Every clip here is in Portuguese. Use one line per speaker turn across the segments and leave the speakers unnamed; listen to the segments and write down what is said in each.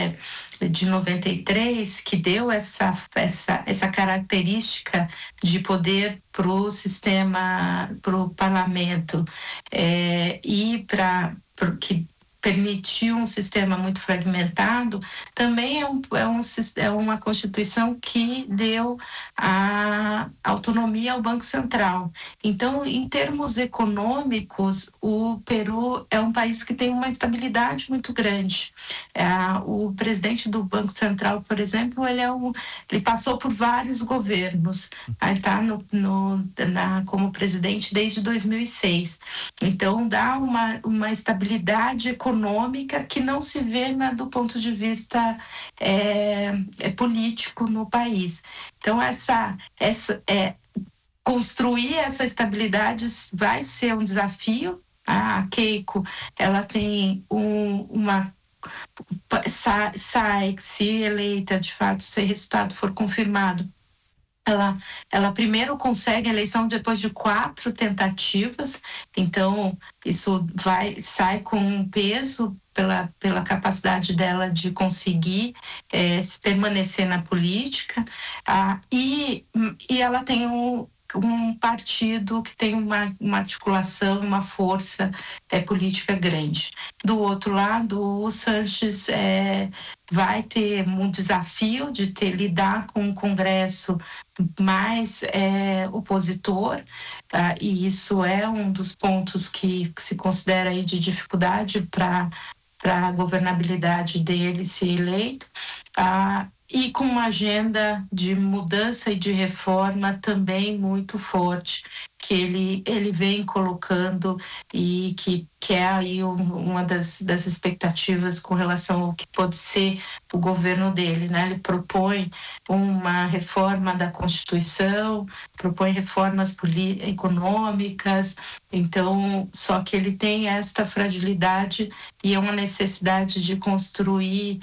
de 93, que deu essa característica de poder para o sistema, para o parlamento, e que permitiu um sistema muito fragmentado, também é uma Constituição que deu a autonomia ao Banco Central. Então, em termos econômicos, o Peru é um país que tem uma estabilidade muito grande. O presidente do Banco Central, por exemplo, ele passou por vários governos. Ele está como presidente desde 2006. Então, dá uma estabilidade econômica que não se vê do ponto de vista político no país. Então, construir essa estabilidade vai ser um desafio. A Keiko, ela tem se eleita, de fato, se o resultado for confirmado, ela primeiro consegue a eleição depois de 4 tentativas, então isso sai com um peso pela capacidade dela de conseguir permanecer na política, e ela tem um partido que tem uma articulação, uma força política grande. Do outro lado, o Sanches vai ter um desafio de lidar com um Congresso mais opositor, e isso é um dos pontos que se considera aí de dificuldade para a governabilidade dele se eleito, e com uma agenda de mudança e de reforma também muito forte, que ele vem colocando, e que é aí uma das expectativas com relação ao que pode ser o governo dele, né? Ele propõe uma reforma da Constituição, propõe reformas econômicas, então, só que ele tem esta fragilidade e é uma necessidade de construir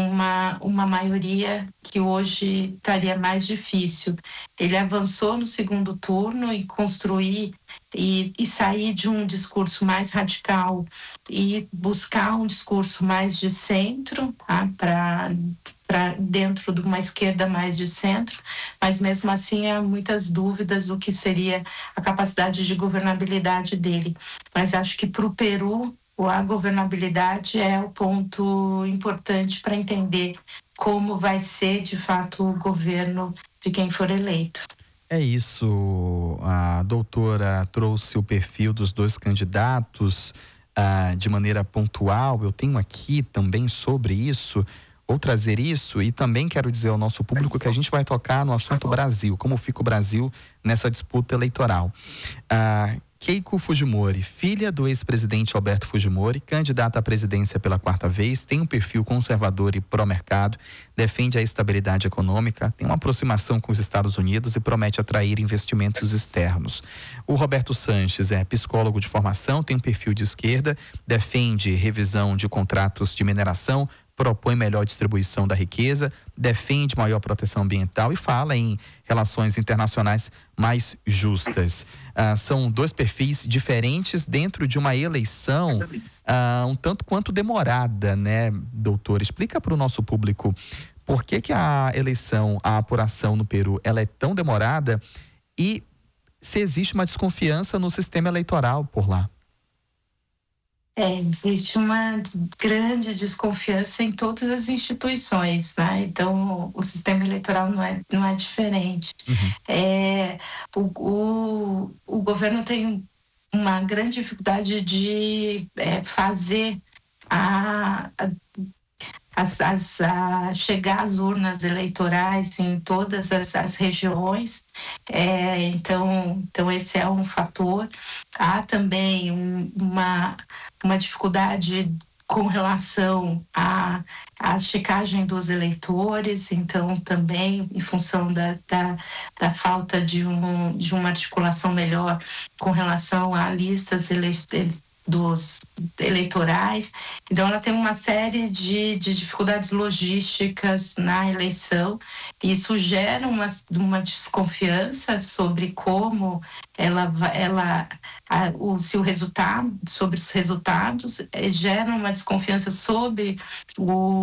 uma maioria que hoje estaria mais difícil. Ele avançou no segundo turno em construir e sair de um discurso mais radical e buscar um discurso mais de centro, para dentro de uma esquerda mais de centro, mas mesmo assim há muitas dúvidas do que seria a capacidade de governabilidade dele. Mas acho que para o Peru, a governabilidade é o ponto importante para entender como vai ser, de fato, o governo de quem for eleito.
É isso, a doutora trouxe o perfil dos 2 candidatos de maneira pontual. Eu tenho aqui também sobre isso, vou trazer isso, e também quero dizer ao nosso público que a gente vai tocar no assunto Brasil, como fica o Brasil nessa disputa eleitoral. Keiko Fujimori, filha do ex-presidente Alberto Fujimori, candidata à presidência pela 4ª vez, tem um perfil conservador e pró-mercado, defende a estabilidade econômica, tem uma aproximação com os Estados Unidos e promete atrair investimentos externos. O Roberto Sanches é psicólogo de formação, tem um perfil de esquerda, defende revisão de contratos de mineração, propõe melhor distribuição da riqueza, defende maior proteção ambiental e fala em relações internacionais mais justas. São 2 perfis diferentes dentro de uma eleição um tanto quanto demorada, né, doutor? Explica para o nosso público por que a eleição, a apuração no Peru, ela é tão demorada, e se existe uma desconfiança no sistema eleitoral por lá.
Existe uma grande desconfiança em todas as instituições, né? Então, o sistema eleitoral não é diferente. Uhum. O governo tem uma grande dificuldade de fazer chegar às urnas eleitorais em todas as regiões, então esse é um fator. Há também uma dificuldade com relação à checagem dos eleitores, então também em função da falta de uma articulação melhor com relação a listas dos eleitorais. Então ela tem uma série de dificuldades logísticas na eleição, e isso gera uma desconfiança sobre como sobre os resultados, gera uma desconfiança sobre